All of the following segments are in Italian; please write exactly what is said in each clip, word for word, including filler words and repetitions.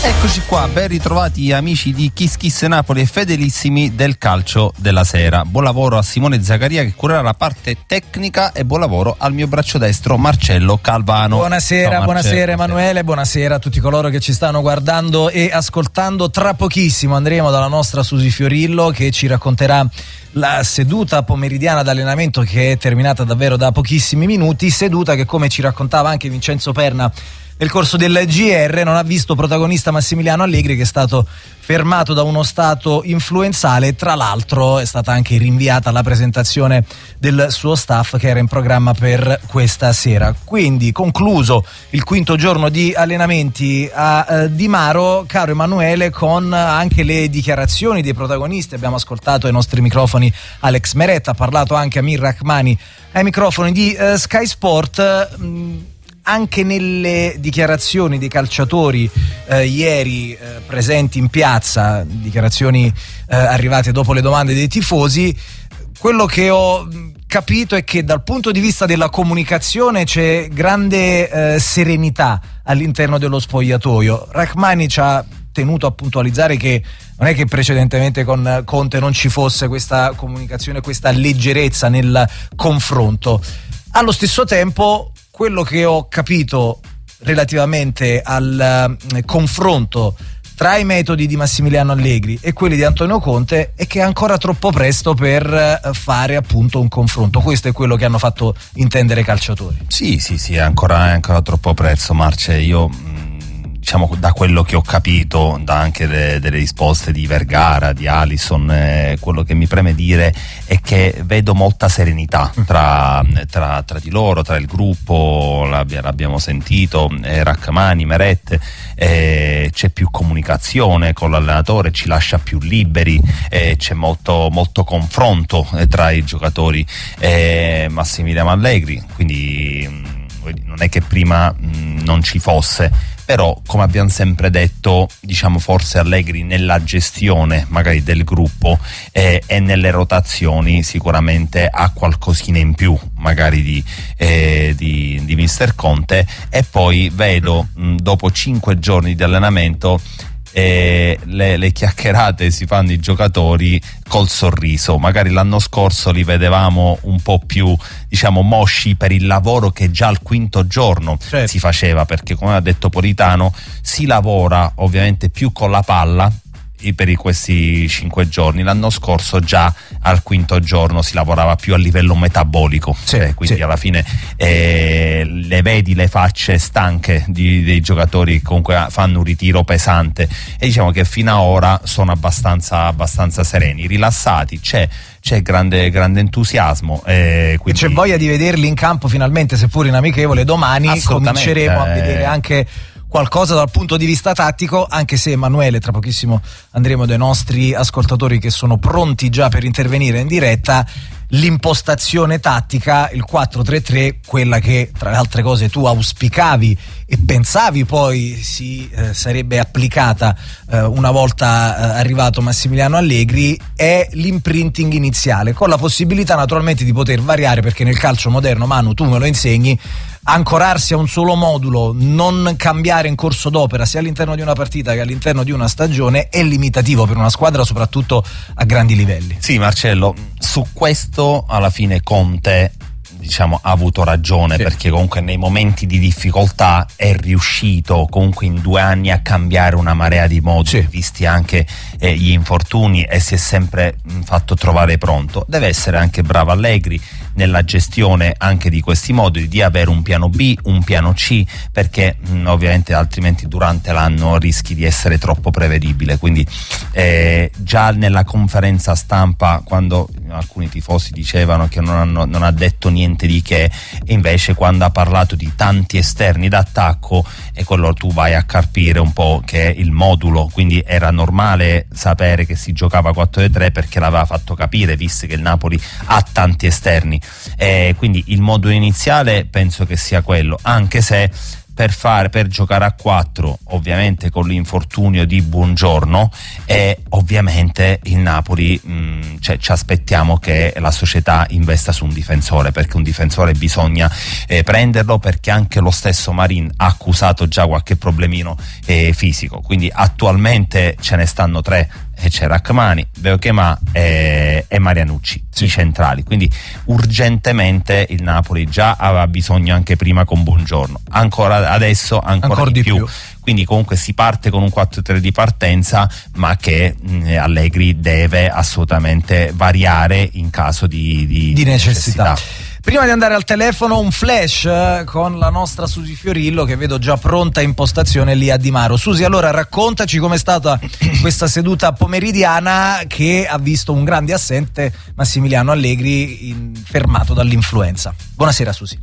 Eccoci qua, ben ritrovati amici di Kiss Kiss Napoli e fedelissimi del calcio della sera. Buon lavoro a Simone Zaccaria che curerà la parte tecnica e buon lavoro al mio braccio destro Marcello Calvano. Buonasera, no, buonasera Emanuele, buonasera a tutti coloro che ci stanno guardando e ascoltando. Tra pochissimo andremo dalla nostra Susi Fiorillo che ci racconterà la seduta pomeridiana d'allenamento che è terminata davvero da pochissimi minuti, seduta che, come ci raccontava anche Vincenzo Perna nel corso del G R, non ha visto protagonista Massimiliano Allegri, che è stato fermato da uno stato influenzale. Tra l'altro è stata anche rinviata la presentazione del suo staff che era in programma per questa sera. Quindi, concluso il quinto giorno di allenamenti a eh, Di Maro, caro Emanuele, con anche le dichiarazioni dei protagonisti. Abbiamo ascoltato ai nostri microfoni Alex Meretta, ha parlato anche Amir Rahmani ai microfoni di eh, Sky Sport. Mh, Anche nelle dichiarazioni dei calciatori eh, ieri eh, presenti in piazza, dichiarazioni eh, arrivate dopo le domande dei tifosi, quello che ho capito è che dal punto di vista della comunicazione c'è grande eh, serenità all'interno dello spogliatoio. Rahmani ci ha tenuto a puntualizzare che non è che precedentemente con Conte non ci fosse questa comunicazione, questa leggerezza nel confronto. Allo stesso tempo, quello che ho capito relativamente al eh, confronto tra i metodi di Massimiliano Allegri e quelli di Antonio Conte è che è ancora troppo presto per eh, fare appunto un confronto. Questo è quello che hanno fatto intendere i calciatori. Sì, sì, sì, è ancora, è ancora troppo presto, Marce. Io mh, diciamo, da quello che ho capito, da anche de, delle risposte di Vergara, di Alisson, eh, quello che mi preme dire è che vedo molta serenità tra, tra, tra di loro, tra il gruppo, l'abbia, l'abbiamo sentito, eh, Rahmani, Meret, eh, c'è più comunicazione con l'allenatore, ci lascia più liberi, eh, c'è molto, molto confronto eh, tra i giocatori e Massimiliano Allegri, quindi mh, non è che prima mh, non ci fosse. Però, come abbiamo sempre detto, diciamo forse Allegri nella gestione magari del gruppo eh, e nelle rotazioni sicuramente ha qualcosina in più magari di, eh, di, di mister Conte. E poi vedo mh, dopo cinque giorni di allenamento E le, le chiacchierate si fanno i giocatori col sorriso. Magari l'anno scorso li vedevamo un po' più, diciamo, mosci per il lavoro che già al quinto giorno certo. si faceva, perché come ha detto Politano si lavora ovviamente più con la palla per questi cinque giorni. L'anno scorso già al quinto giorno si lavorava più a livello metabolico, sì, eh, quindi sì. alla fine eh, le vedi le facce stanche di, dei giocatori che comunque fanno un ritiro pesante, e diciamo che fino ad ora sono abbastanza, abbastanza sereni, rilassati. C'è c'è grande, grande entusiasmo eh, quindi... e c'è voglia di vederli in campo finalmente, seppur in amichevole. Domani cominceremo a vedere anche qualcosa dal punto di vista tattico, anche se, Emanuele, tra pochissimo andremo dai nostri ascoltatori che sono pronti già per intervenire in diretta. L'impostazione tattica, il quattro tre tre, quella che tra le altre cose tu auspicavi e pensavi poi si eh, sarebbe applicata eh, una volta eh, arrivato Massimiliano Allegri, è l'imprinting iniziale, con la possibilità naturalmente di poter variare, perché nel calcio moderno, Manu, tu me lo insegni, ancorarsi a un solo modulo, non cambiare in corso d'opera sia all'interno di una partita che all'interno di una stagione, è limitativo per una squadra soprattutto a grandi livelli. Sì, Marcello, su questo alla fine Conte, diciamo, ha avuto ragione, sì. perché comunque nei momenti di difficoltà è riuscito comunque in due anni a cambiare una marea di modi, sì. visti anche eh, gli infortuni, e si è sempre mh, fatto trovare pronto. Deve essere anche bravo Allegri nella gestione anche di questi moduli, di avere un piano B, un piano C, perché mh, ovviamente altrimenti durante l'anno rischi di essere troppo prevedibile. Quindi eh, già nella conferenza stampa, quando alcuni tifosi dicevano che non, hanno, non ha detto niente di che, e invece quando ha parlato di tanti esterni d'attacco, e quello tu vai a capire un po' che è il modulo, quindi era normale sapere che si giocava quattro tre tre perché l'aveva fatto capire, visto che il Napoli ha tanti esterni. Eh, quindi il modulo iniziale penso che sia quello, anche se per fare per giocare a quattro, ovviamente con l'infortunio di Buongiorno, e ovviamente il Napoli mh, cioè, ci aspettiamo che la società investa su un difensore, perché un difensore bisogna eh, prenderlo, perché anche lo stesso Marin ha accusato già qualche problemino eh, fisico, quindi attualmente ce ne stanno tre, e c'è Rachmani, Beukema e, e Marianucci, sì, i centrali, quindi urgentemente il Napoli già aveva bisogno anche prima con Buongiorno, ancora adesso ancora, ancora di, di più. più quindi comunque si parte con un quattro tre di partenza, ma che mh, Allegri deve assolutamente variare in caso di, di, di necessità. necessità. Prima di andare al telefono, un flash eh, con la nostra Susi Fiorillo, che vedo già pronta in postazione lì a Di Maro. Susi, allora raccontaci com'è stata questa seduta pomeridiana che ha visto un grande assente, Massimiliano Allegri, in, fermato dall'influenza. Buonasera Susi.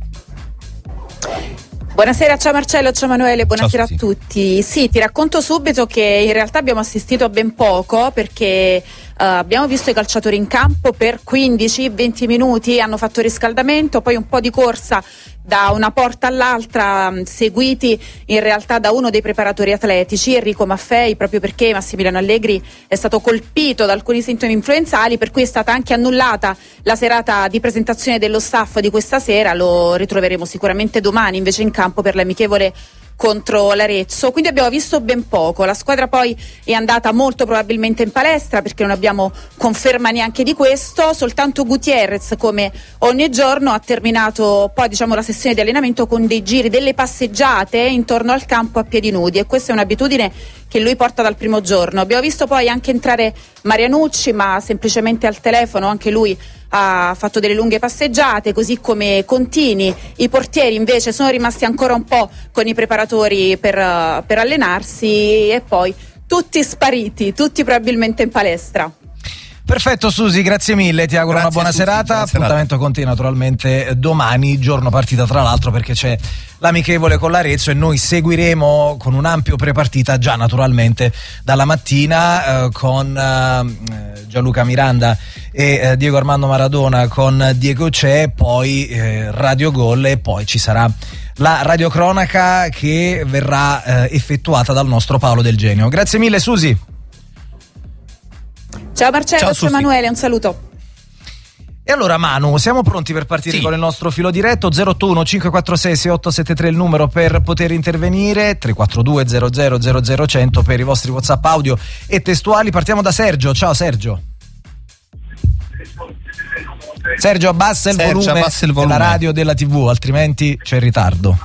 Buonasera, ciao Marcello, ciao Emanuele, buonasera ciao, a tutti. Sì, ti racconto subito che in realtà abbiamo assistito a ben poco, perché uh, abbiamo visto i calciatori in campo per quindici venti minuti, hanno fatto riscaldamento, poi un po' di corsa da una porta all'altra, seguiti in realtà da uno dei preparatori atletici, Enrico Maffei, proprio perché Massimiliano Allegri è stato colpito da alcuni sintomi influenzali, per cui è stata anche annullata la serata di presentazione dello staff di questa sera. Lo ritroveremo sicuramente domani invece in campo per l'amichevole contro l'Arezzo, quindi abbiamo visto ben poco. La squadra poi è andata molto probabilmente in palestra, perché non abbiamo conferma neanche di questo. Soltanto Gutierrez, come ogni giorno, ha terminato poi diciamo la sessione di allenamento con dei giri, delle passeggiate intorno al campo a piedi nudi, e questa è un'abitudine che lui porta dal primo giorno. Abbiamo visto poi anche entrare Marianucci, ma semplicemente al telefono, anche lui ha fatto delle lunghe passeggiate, così come Contini. I portieri invece sono rimasti ancora un po' con i preparatori per, per allenarsi, e poi tutti spariti, tutti probabilmente in palestra. Perfetto Susi, grazie mille, ti auguro grazie una buona Susi, serata. Appuntamento con te naturalmente domani, giorno partita tra l'altro, perché c'è l'amichevole con l'Arezzo e noi seguiremo con un ampio prepartita già naturalmente dalla mattina eh, con eh, Gianluca Miranda e eh, Diego Armando Maradona con Diego C'è, poi eh, Radio Gol, e poi ci sarà la radiocronaca che verrà eh, effettuata dal nostro Paolo Del Genio. Grazie mille Susi. Ciao Marcello, ciao, ciao Emanuele, un saluto. E allora Manu, siamo pronti per partire sì. con il nostro filo diretto. Zero otto uno cinque quattro sei sei otto sette tre il numero per poter intervenire, tre quattro due zero zero zero zero cento per i vostri WhatsApp audio e testuali. Partiamo da Sergio. Ciao Sergio. Sergio, abbassa il, Sergio, volume, abbassa il volume della radio, della tivù, altrimenti c'è ritardo.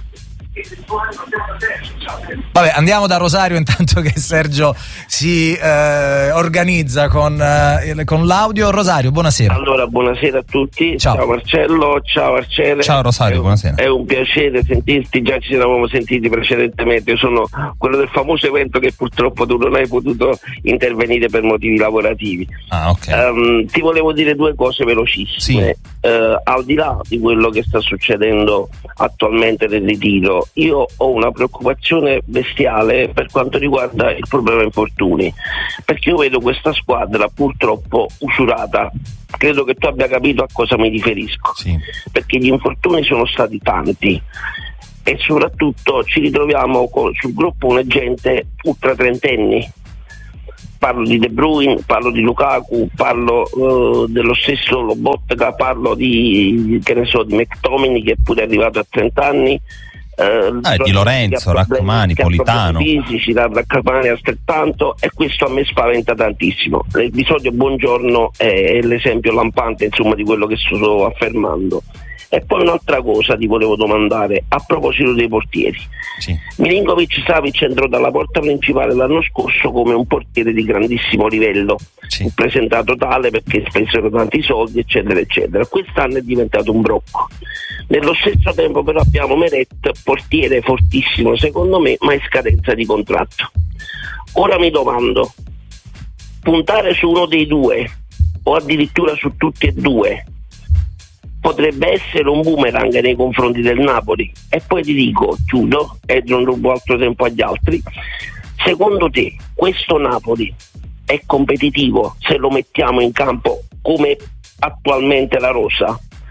Vabbè, andiamo da Rosario intanto che Sergio si eh, organizza con, eh, con l'audio. Rosario, buonasera. Allora, buonasera a tutti. Ciao, ciao Marcello, ciao Arcele. Ciao Rosario, è buonasera. È un piacere sentirti, già ci eravamo sentiti precedentemente. Io sono quello del famoso evento che purtroppo tu non hai potuto intervenire per motivi lavorativi. Ah, ok. Um, ti volevo dire due cose velocissime. Sì. Uh, al di là di quello che sta succedendo attualmente nel ritiro, io ho una preoccupazione bestiale per quanto riguarda il problema infortuni, perché io vedo questa squadra purtroppo usurata. Credo che tu abbia capito a cosa mi riferisco, sì. perché gli infortuni sono stati tanti e soprattutto ci ritroviamo con, sul gruppo una gente ultra trentenni. Parlo di De Bruyne, parlo di Lukaku, parlo uh, dello stesso Lobotka, parlo di, che ne so, di McTominay, che è pure arrivato a trenta anni. Uh, ah, di Lorenzo, Rachmani, Politano. Fisici, da Rachmani altrettanto, e questo a me spaventa tantissimo. L'episodio Buongiorno è l'esempio lampante, insomma, di quello che sto affermando. E poi un'altra cosa ti volevo domandare a proposito dei portieri. Sì. Milinkovic Savic entrò dalla porta principale l'anno scorso come un portiere di grandissimo livello, sì. fu presentato tale perché spesero tanti soldi eccetera eccetera. Quest'anno è diventato un brocco. Nello stesso tempo però abbiamo Meret, portiere fortissimo secondo me, ma in scadenza di contratto. Ora mi domando, puntare su uno dei due o addirittura su tutti e due potrebbe essere un boomerang nei confronti del Napoli. E poi ti dico, chiudo e non rubo altro tempo agli altri, secondo te questo Napoli è competitivo se lo mettiamo in campo come attualmente la rosa?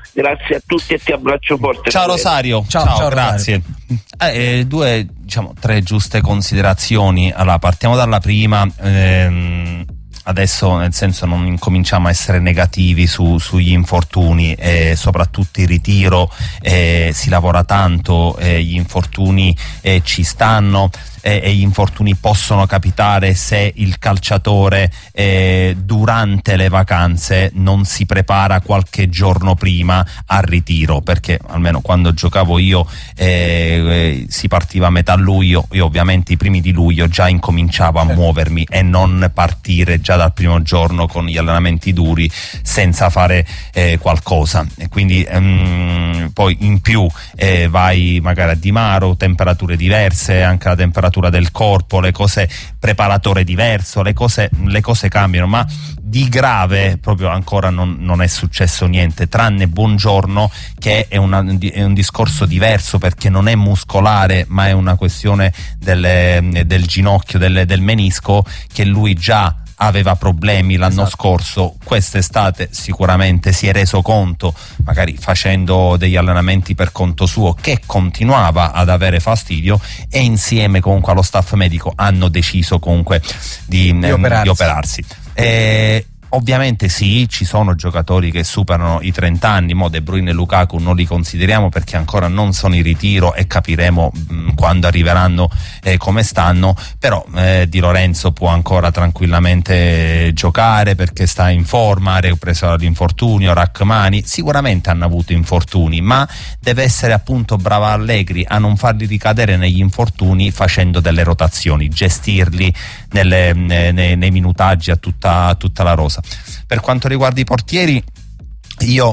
Grazie a tutti e ti abbraccio forte. Ciao Rosario, ciao, ciao, ciao grazie. Eh, eh, due, diciamo, tre giuste considerazioni. Allora, partiamo dalla prima. Ehm, adesso, nel senso, non incominciamo a essere negativi su, sugli infortuni, e soprattutto il ritiro, eh, si lavora tanto, eh, gli infortuni eh, ci stanno. E, e gli infortuni possono capitare se il calciatore eh, durante le vacanze non si prepara qualche giorno prima al ritiro, perché almeno quando giocavo io eh, eh, si partiva a metà luglio, io ovviamente i primi di luglio già incominciavo a muovermi e non partire già dal primo giorno con gli allenamenti duri senza fare eh, qualcosa, e quindi ehm, poi in più eh, vai magari a dimaro, temperature diverse, anche la temperatura del corpo, le cose, preparatore diverso, le cose, le cose cambiano, ma di grave proprio ancora non, non è successo niente, tranne Buongiorno, che è, una, è un discorso diverso, perché non è muscolare ma è una questione del, del ginocchio, del, del menisco, che lui già aveva problemi l'anno esatto. scorso. Quest'estate sicuramente si è reso conto, magari facendo degli allenamenti per conto suo, che continuava ad avere fastidio, e insieme comunque allo staff medico hanno deciso comunque di, di operarsi, di operarsi. E, ovviamente sì, ci sono giocatori che superano i trenta anni, mo De Bruyne e Lukaku non li consideriamo perché ancora non sono in ritiro, e capiremo mh, quando arriveranno eh, come stanno, però eh, Di Lorenzo può ancora tranquillamente giocare perché sta in forma, ha preso l'infortunio. Rachmani sicuramente hanno avuto infortuni, ma deve essere appunto brava Allegri a non farli ricadere negli infortuni, facendo delle rotazioni, gestirli nelle, nei, nei minutaggi a tutta, a tutta la rosa. Per quanto riguarda i portieri, io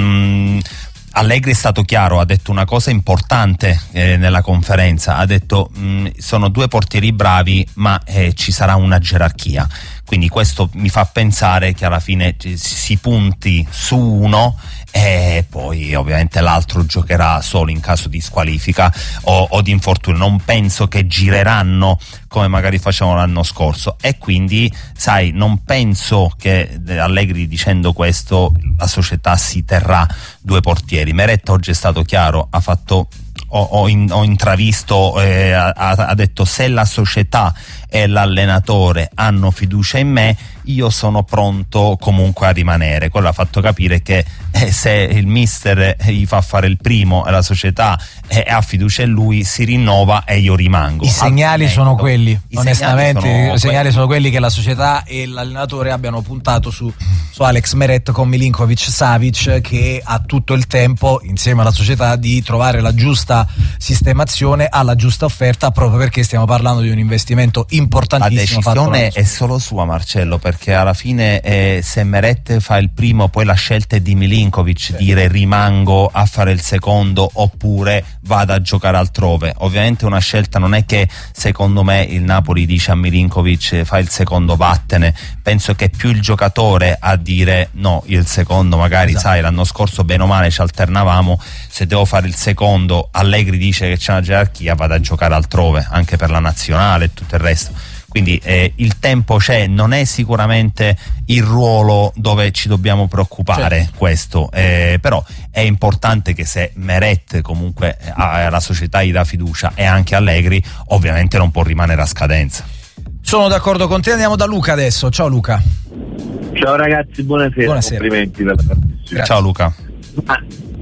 mh, Allegri è stato chiaro, ha detto una cosa importante eh, nella conferenza, ha detto mh, sono due portieri bravi, ma eh, ci sarà una gerarchia, quindi questo mi fa pensare che alla fine si punti su uno e poi ovviamente l'altro giocherà solo in caso di squalifica o, o di infortunio. Non penso che gireranno come magari facevano l'anno scorso, e quindi sai, non penso che Allegri dicendo questo la società si terrà due portieri. Meret oggi è stato chiaro, ha fatto ho, ho, in, ho intravisto eh, ha, ha detto: se la società e l'allenatore hanno fiducia in me, io sono pronto comunque a rimanere. Quello ha fatto capire che eh, se il mister gli fa fare il primo e la società eh, ha fiducia in lui, si rinnova e io rimango. I segnali Altrimenti, sono quelli, i onestamente segnali sono i segnali quelli. sono quelli che la società e l'allenatore abbiano puntato su, su Alex Meret con Milinkovic-Savic, che ha tutto il tempo insieme alla società di trovare la giusta sistemazione alla giusta offerta, proprio perché stiamo parlando di un investimento importantissimo. La decisione è solo sua, Marcello, perché alla fine eh, se Meret fa il primo, poi la scelta è di Milinkovic, sì. dire rimango a fare il secondo oppure vado a giocare altrove. Ovviamente una scelta non è che secondo me il Napoli dice a Milinkovic fai il secondo, vattene. Penso che più il giocatore a dire no, io il secondo magari, esatto. sai, l'anno scorso bene o male ci alternavamo, se devo fare il secondo, Allegri dice che c'è una gerarchia, vado a giocare altrove, anche per la nazionale e tutto il resto. Quindi eh, il tempo c'è, non è sicuramente il ruolo dove ci dobbiamo preoccupare, certo. questo, eh, però è importante che se Meret comunque alla società gli dà fiducia, e anche Allegri, ovviamente non può rimanere a scadenza. Sono d'accordo con te, andiamo da Luca adesso. Ciao Luca. Ciao ragazzi, buonasera, buonasera. Complimenti per la trasmissione. Ciao Luca. Ma,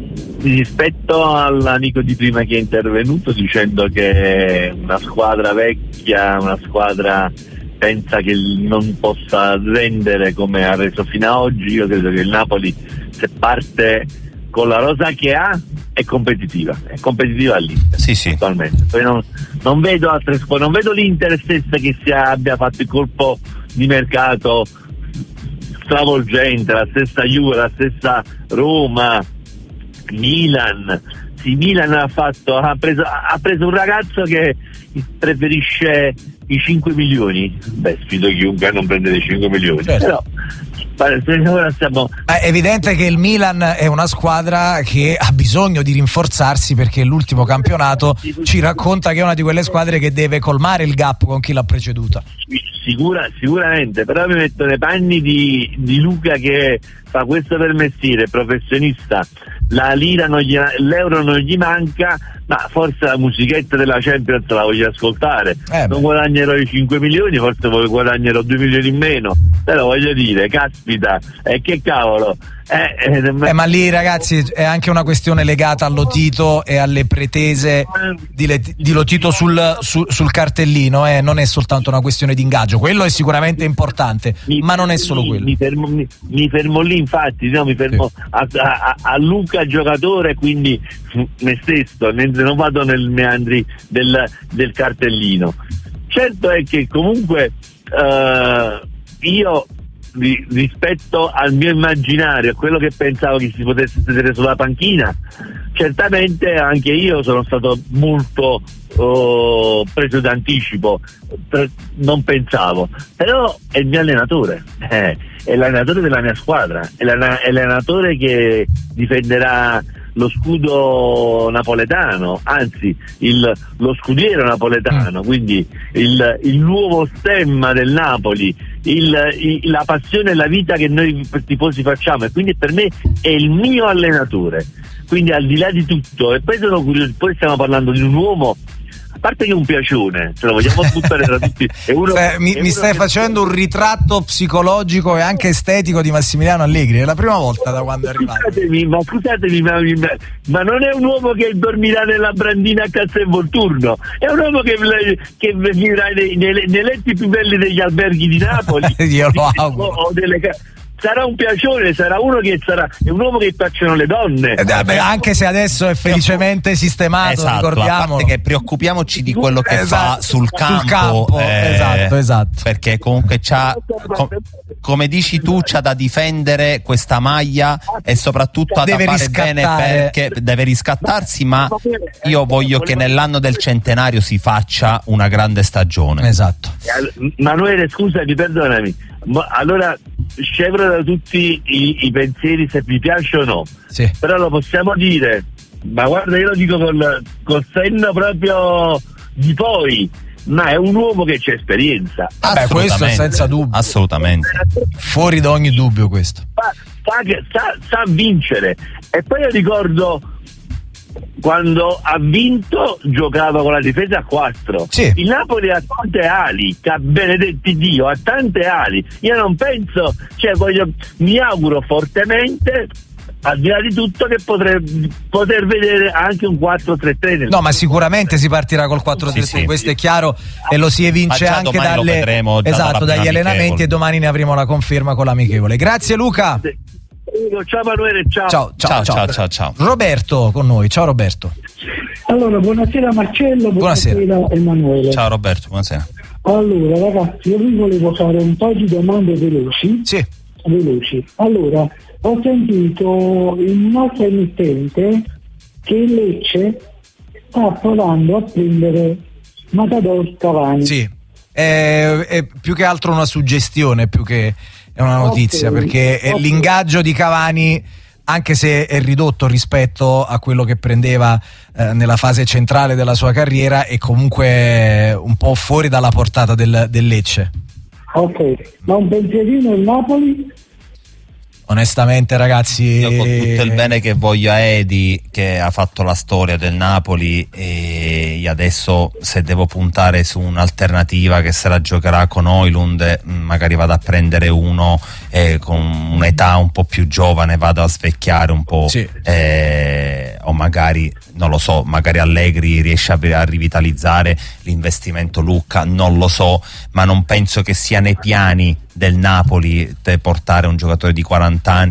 rispetto all'amico di prima che è intervenuto dicendo che una squadra vecchia, una squadra pensa che non possa rendere come ha reso fino ad oggi, io credo che il Napoli, se parte con la rosa che ha, è competitiva, è competitiva all'Inter, sì, sì. attualmente. Poi non, non vedo altre squadre, non vedo l'Inter stessa che sia, abbia fatto il colpo di mercato stravolgente, la stessa Juve, la stessa Roma, Milan. Sì, Milan ha fatto ha preso, ha preso un ragazzo che preferisce i cinque milioni. Beh, sfido chiunque a non prendere i cinque milioni, certo. Però ora stiamo... È evidente che il Milan è una squadra che ha bisogno di rinforzarsi, perché l'ultimo campionato ci racconta che è una di quelle squadre che deve colmare il gap con chi l'ha preceduta. Sicura, sicuramente, però mi metto nei panni di, di Luca che fa questo per mestiere, professionista, la lira non gli, l'euro non gli manca, ma forse la musichetta della Champions la voglio ascoltare. Eh non guadagnerò i cinque milioni, forse guadagnerò due milioni in meno, però voglio dire, caspita, e eh, che cavolo. Eh, eh, eh, ma lì ragazzi è anche una questione legata al Lotito e alle pretese di, le, di Lotito sul, sul, sul cartellino, eh. Non è soltanto una questione di ingaggio, quello è sicuramente importante, mi, ma non è solo mi, quello. Mi fermo, mi, mi fermo lì, infatti, no, mi fermo sì. a, a, a Luca giocatore, quindi me stesso, non vado nel meandri del, del cartellino. Certo è che comunque uh, io rispetto al mio immaginario, a quello che pensavo che si potesse sedere sulla panchina, certamente anche io sono stato molto oh, preso d'anticipo, per, non pensavo, però è il mio allenatore, eh, è l'allenatore della mia squadra, è, la, è l'allenatore che difenderà lo scudo napoletano, anzi il, lo scudiero napoletano, quindi il, il nuovo stemma del Napoli, il, il, la passione e la vita che noi tifosi facciamo, e quindi per me è il mio allenatore, quindi al di là di tutto. E poi sono curioso, poi stiamo parlando di un uomo, a parte che è un piacione, se lo vogliamo buttare da tutti, è uno, cioè, mi, è mi stai che... facendo un ritratto psicologico e anche estetico di Massimiliano Allegri, è la prima volta da quando è arrivato. Scusatemi, ma scusatemi, ma, ma non è un uomo che dormirà nella brandina a Castel Volturno, è un uomo che, che vivrà nei, nei, nei letti più belli degli alberghi di Napoli. Io lo auguro. O delle sarà un piacere, sarà uno che sarà è un uomo che piacciono le donne, eh, beh, anche se adesso è felicemente sistemato, esatto, ricordiamo. A parte che preoccupiamoci di quello che esatto, fa sul campo, sul campo eh, esatto, esatto. Perché comunque c'ha, com, come dici tu, c'ha da difendere questa maglia e soprattutto ha da fare bene, perché deve riscattarsi, ma io voglio che nell'anno del centenario si faccia una grande stagione. Esatto. Manuele, scusami, perdonami, ma allora scevro da tutti i, i pensieri se mi piace o no, sì. Però lo possiamo dire, ma guarda, io lo dico col, col senno proprio di poi, ma è un uomo che c'è esperienza. Vabbè, questo senza dubbio, assolutamente, fuori da ogni dubbio questo. Sa, sa, sa, sa vincere. E poi io ricordo quando ha vinto giocava con la difesa a quattro, sì. Il Napoli ha tante ali, che benedetti Dio, ha tante ali. Io non penso, cioè voglio, mi auguro fortemente, al di là di tutto, che potrei poter vedere anche un quattro tre tre nel no, ma sicuramente si partirà col quattro tre tre, sì, sì, questo sì. È chiaro, e lo si evince anche dalle, esatto, dagli allenamenti amichevole. E domani ne avremo la conferma con l'amichevole. Grazie Luca. Ciao Manuele, ciao. Ciao, ciao, ciao, ciao, ciao, ciao. Roberto con noi, ciao Roberto. Allora, buonasera Marcello, buonasera, buonasera. Emanuele. Ciao Roberto, buonasera. Allora ragazzi, io vi volevo fare un po' di domande veloci. Sì. Veloci. Allora, ho sentito il nostro emittente che il Lecce sta provando a prendere Matador Cavani. Sì, è, è più che altro una suggestione, più che è una notizia, okay, perché okay. L'ingaggio di Cavani, anche se è ridotto rispetto a quello che prendeva eh, nella fase centrale della sua carriera, è comunque un po' fuori dalla portata del, del Lecce. Ok, ma un pensierino il Napoli? Onestamente ragazzi, io con tutto il bene che voglio a Edi, che ha fatto la storia del Napoli, e io adesso se devo puntare su un'alternativa che se la giocherà con Højlund, magari vado a prendere uno eh, con un'età un po' più giovane, vado a svecchiare un po', sì. eh, o magari non lo so, magari Allegri riesce a, a rivitalizzare l'investimento Lucca, non lo so, ma non penso che sia nei piani del Napoli portare un giocatore di quaranta anni